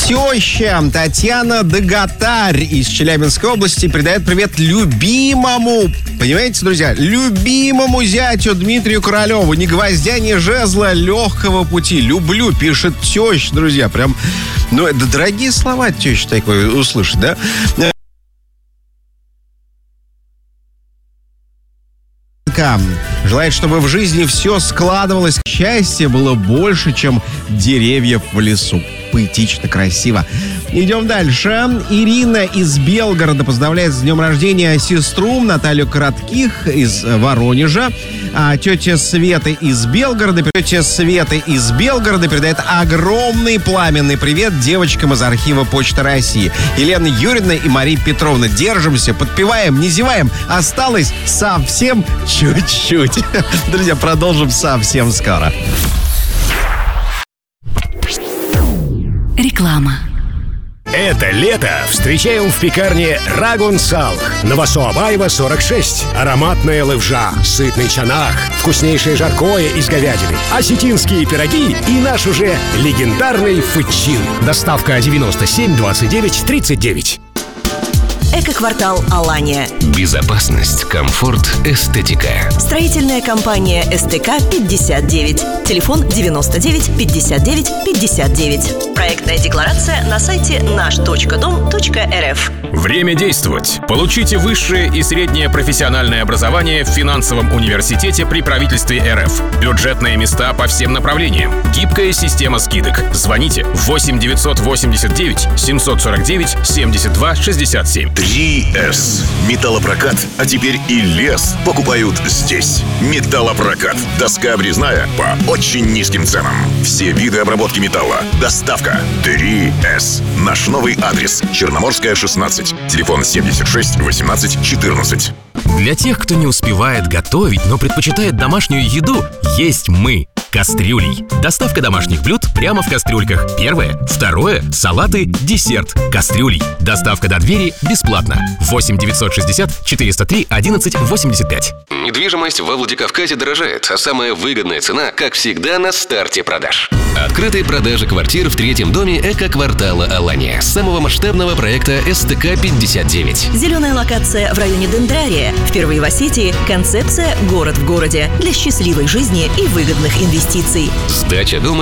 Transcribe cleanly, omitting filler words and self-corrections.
Теща Татьяна Дагатарь из Челябинской области передает привет любимому, понимаете, друзья, любимому зятю Дмитрию Королеву. Ни гвоздя, ни жезла, легкого пути. Люблю, пишет теща, друзья. Прям, это дорогие слова теща такое услышать, да? Желает, чтобы в жизни все складывалось. Счастье было больше, чем деревьев в лесу. Поэтично, красиво. Идем дальше. Ирина из Белгорода поздравляет с днем рождения сестру Наталью Коротких из Воронежа. А тетя Света из Белгорода передает огромный пламенный привет девочкам из архива Почты России. Елена Юрьевна и Мария Петровна. Держимся, подпеваем, не зеваем. Осталось совсем чуть-чуть. Друзья, продолжим совсем скоро. Реклама. Это лето встречаем в пекарне Рагун Сал. Новосоабаева, 46. Ароматная левжа, сытный чанах, вкуснейшее жаркое из говядины, осетинские пироги и наш уже легендарный фычин. Доставка 97 29 39. Эко-квартал Алания. Безопасность, комфорт, эстетика. Строительная компания СТК-59. Телефон 99 59 59. Проектная декларация на сайте наш.дом.рф. Время действовать. Получите высшее и среднее профессиональное образование в финансовом университете при правительстве РФ. Бюджетные места по всем направлениям. Гибкая система скидок. Звоните 8 989 749 72 67. 3С. Металлопрокат, а теперь и лес покупают здесь. Металлопрокат. Доска обрезная по очень низким ценам. Все виды обработки металла. Доставка 3С. Наш новый адрес. Черноморская, 16. Телефон 76 18 14. Для тех, кто не успевает готовить, но предпочитает домашнюю еду, есть мы. Кастрюлей. Доставка домашних блюд прямо в кастрюльках. Первое. Второе. Салаты, десерт. Кастрюлей. Доставка до двери бесплатно. 8 960 403 11 85. Недвижимость во Владикавказе дорожает, а самая выгодная цена, как всегда, на старте продаж. Открытые продажи квартир в третьем доме эко-квартала Алания. Самого масштабного проекта СТК-59. Зеленая локация в районе Дендрария. Впервые в Осетии концепция «Город в городе» для счастливой жизни и выгодных инвестиций. Сдача дома